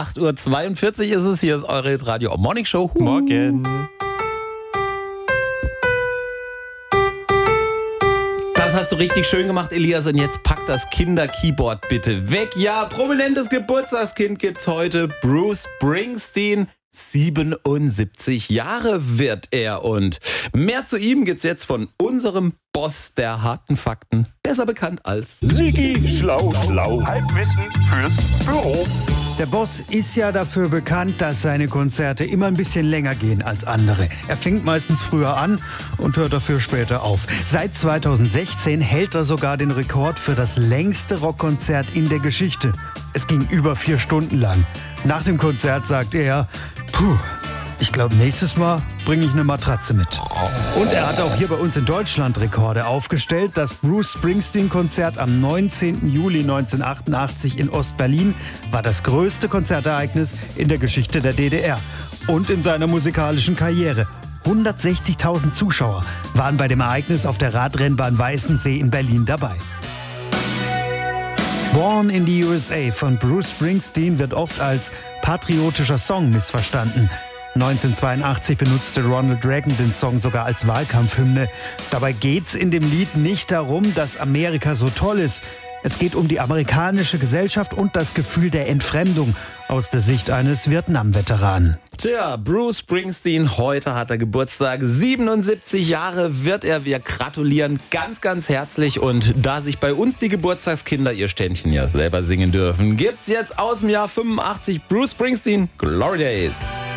8:42 Uhr ist es. Hier ist eure Radio Morning Show. Morgen. Das hast du richtig schön gemacht, Elias. Und jetzt pack das Kinder-Keyboard bitte weg. Ja, prominentes Geburtstagskind gibt's heute. Bruce Springsteen. 77 Jahre wird er. Und mehr zu ihm gibt's jetzt von unserem Boss der harten Fakten. Besser bekannt als Sigi Schlau. Halbwissen fürs Büro. Der Boss ist ja dafür bekannt, dass seine Konzerte immer ein bisschen länger gehen als andere. Er fängt meistens früher an und hört dafür später auf. Seit 2016 hält er sogar den Rekord für das längste Rockkonzert in der Geschichte. Es ging über 4 Stunden lang. Nach dem Konzert sagt er, ich glaube, nächstes Mal bringe ich eine Matratze mit. Und er hat auch hier bei uns in Deutschland Rekorde aufgestellt. Das Bruce Springsteen-Konzert am 19. Juli 1988 in Ostberlin war das größte Konzertereignis in der Geschichte der DDR und in seiner musikalischen Karriere. 160.000 Zuschauer waren bei dem Ereignis auf der Radrennbahn Weißensee in Berlin dabei. Born in the USA von Bruce Springsteen wird oft als patriotischer Song missverstanden. 1982 benutzte Ronald Reagan den Song sogar als Wahlkampfhymne. Dabei geht's in dem Lied nicht darum, dass Amerika so toll ist. Es geht um die amerikanische Gesellschaft und das Gefühl der Entfremdung aus der Sicht eines Vietnam-Veteranen. Tja, Bruce Springsteen, heute hat er Geburtstag. 77 Jahre wird er. Wir gratulieren ganz, ganz herzlich. Und da sich bei uns die Geburtstagskinder ihr Ständchen ja selber singen dürfen, gibt's jetzt aus dem Jahr 85 Bruce Springsteen Glory Days.